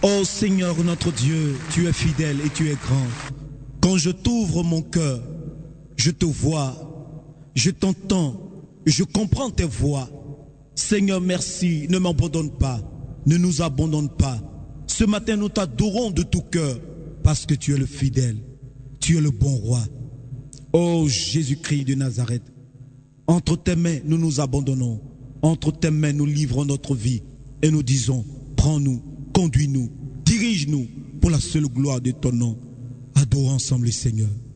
Ô Seigneur notre Dieu, tu es fidèle et tu es grand. Quand je t'ouvre mon cœur, je te vois, je t'entends, je comprends tes voix. Seigneur, merci, ne m'abandonne pas, ne nous abandonne pas. Ce matin, nous t'adorons de tout cœur parce que tu es le fidèle, tu es le bon roi. Ô Jésus-Christ de Nazareth, entre tes mains, nous nous abandonnons. Entre tes mains, nous livrons notre vie et nous disons, prends-nous, conduis-nous, dirige-nous pour la seule gloire de ton nom. Adorons ensemble le Seigneur.